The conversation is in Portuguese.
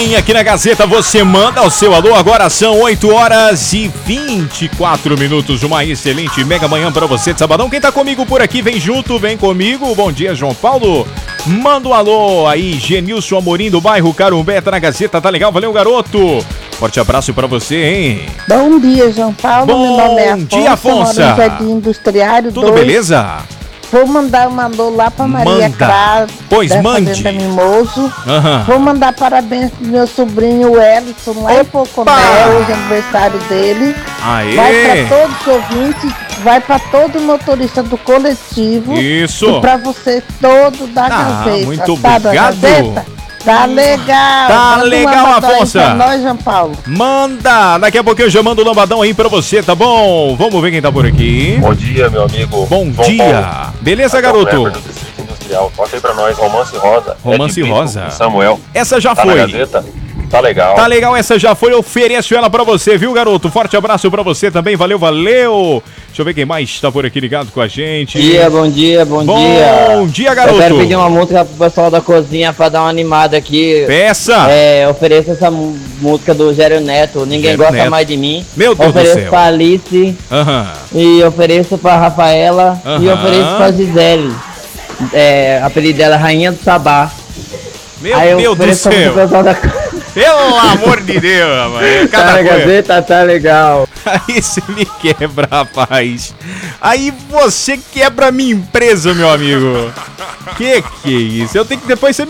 bem? Aqui na Gazeta você manda o seu alô. Agora são 8 horas e 24 minutos. Uma excelente mega manhã pra você de sabadão. Quem tá comigo por aqui, vem junto, vem comigo. Bom dia, João Paulo. Manda um alô aí, Genilson Amorim do bairro Carumbé, tá na Gazeta, tá legal? Valeu, garoto. Forte abraço pra você, hein? Bom dia, João Paulo. Bom Meu nome é Afonso, dia, Afonso. moro no Jardim Industriário. Tudo beleza? Vou mandar um alô lá pra Maria Clara, pois da mande. Fazenda Mimoso. Aham. Vou mandar parabéns pro meu sobrinho Ellison, lá em Poconé, hoje é aniversário dele. Aê! Vai pra todos os ouvintes, vai pra todo motorista do coletivo. Isso. E pra você todo da Gazeta. Muito Tá da obrigado. Gazeta? Tá legal. Tá Manda legal, uma lambada aí Afonso. pra nós, João Paulo. Manda! Daqui a pouquinho eu já mando o lambadão aí pra você, tá bom? Vamos ver quem tá por aqui. Bom dia, meu amigo. Bom João dia. Paulo. Beleza, Aqui é o garoto? Kleber do Distrito Industrial. Toca aí pra nós, Romance Rosa. Romance Ed Brito Rosa. e Samuel. Essa já Tá foi. na Gazeta? Tá legal. Tá legal, essa já foi, eu ofereço ela pra você, viu, garoto? Forte abraço pra você também, valeu, valeu. Deixa eu ver quem mais tá por aqui ligado com a gente. Bom dia, Bom dia, Eu garoto. quero pedir uma música pro pessoal da cozinha pra dar uma animada aqui. Peça. Ofereço essa música do Gério Neto, Ninguém Gério Gosta Neto. Mais de Mim. Meu Deus do Ofereço céu. pra Alice Aham. e ofereço pra Rafaela e Aham. ofereço pra Gisele. Apelido dela é Rainha do Sabá. Meu Aí eu Deus do ofereço pro céu. pessoal da Pelo amor de Deus, mano. Tá na Gazeta, tá legal. Aí você me quebra, rapaz. Aí você quebra a minha empresa, meu amigo. Que é isso? Eu tenho que depois você